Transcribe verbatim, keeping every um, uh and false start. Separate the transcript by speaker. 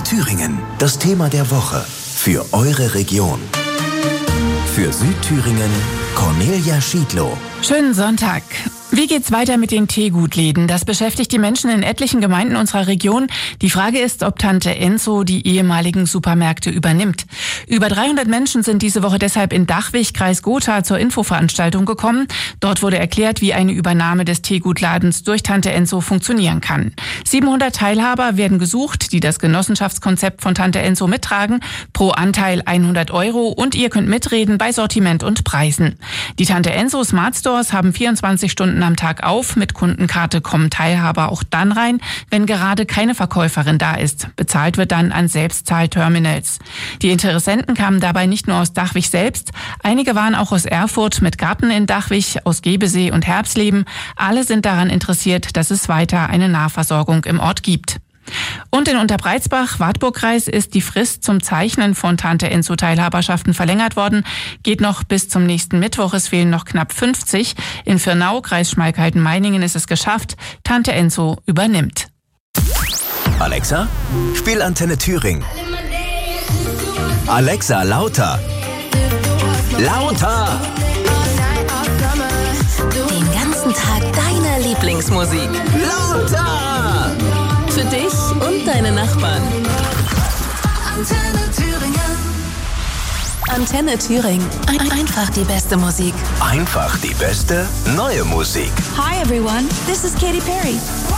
Speaker 1: Thüringen. Das Thema der Woche für eure Region. Für Südthüringen Cornelia Schiedlow.
Speaker 2: Schönen Sonntag. Wie geht's weiter mit den Teegutläden? Das beschäftigt die Menschen in etlichen Gemeinden unserer Region. Die Frage ist, ob Tante Enzo die ehemaligen Supermärkte übernimmt. Über dreihundert Menschen sind diese Woche deshalb in Dachwig, Kreis Gotha, zur Infoveranstaltung gekommen. Dort wurde erklärt, wie eine Übernahme des Teegutladens durch Tante Enzo funktionieren kann. siebenhundert Teilhaber werden gesucht, die das Genossenschaftskonzept von Tante Enzo mittragen. Pro Anteil hundert Euro und ihr könnt mitreden bei Sortiment und Preisen. Die Tante Enzo Smart Stores haben vierundzwanzig Stunden am Tag auf. Mit Kundenkarte kommen Teilhaber auch dann rein, wenn gerade keine Verkäuferin da ist. Bezahlt wird dann an Selbstzahlterminals. Die Interessenten kamen dabei nicht nur aus Dachwig selbst. Einige waren auch aus Erfurt mit Garten in Dachwig, aus Gebesee und Herbsleben. Alle sind daran interessiert, dass es weiter eine Nahversorgung im Ort gibt. Und in Unterbreizbach, Wartburgkreis, ist die Frist zum Zeichnen von Tante Enzo Teilhaberschaften verlängert worden. Geht noch bis zum nächsten Mittwoch. Es fehlen noch knapp fünfzig. In Fürnau, Kreis Schmalkalden-Meiningen, ist es geschafft. Tante Enzo übernimmt.
Speaker 1: Alexa, spiel Antenne Thüringen. Alexa, lauter. Lauter.
Speaker 3: Den ganzen Tag deine Lieblingsmusik.
Speaker 1: Lauter.
Speaker 3: Für dich und deine Nachbarn.
Speaker 4: Antenne Thüringen.
Speaker 3: Antenne Thüringen. Ein- Einfach die beste Musik.
Speaker 1: Einfach die beste neue Musik.
Speaker 5: Hi everyone, this is Katy Perry.